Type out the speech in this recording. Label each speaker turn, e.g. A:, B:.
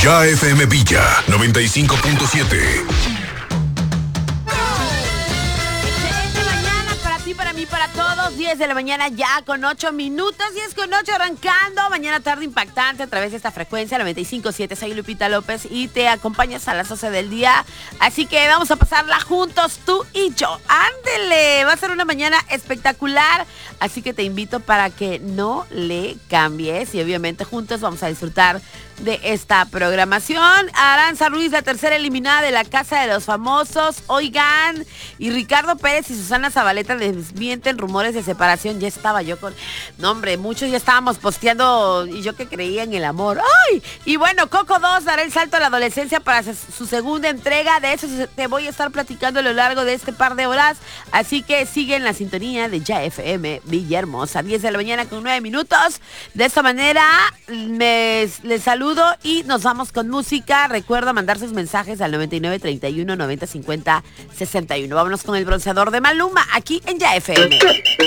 A: Ya FM Villa 95.7.
B: Para mí, para todos, 10 de la mañana ya con 8 minutos, 10 con 8 arrancando, mañana tarde impactante a través de esta frecuencia, 95.7, soy Lupita López y te acompañas a las 12 del día, así que vamos a pasarla juntos, tú y yo, ándele, va a ser una mañana espectacular, así que te invito para que no le cambies y obviamente juntos vamos a disfrutar de esta programación. Aranza Ruiz, la tercera eliminada de la Casa de los Famosos, oigan, y Ricardo Pérez y Susana Zabaleta desmienten rumores de separación. Ya estaba yo con... No, hombre, muchos ya estábamos posteando y yo que creía en el amor. ¡Ay! Y bueno, Coco 2 dará el salto a la adolescencia para su segunda entrega. De eso te voy a estar platicando a lo largo de este par de horas. Así que sigue en la sintonía de Ya FM Villahermosa. 10 de la mañana con 9 minutos. De esta manera les saludo y nos vamos con música. Recuerda mandar sus mensajes al 99 31 90 50 61. Vámonos con el bronceador de Maluma aquí en Ya FM.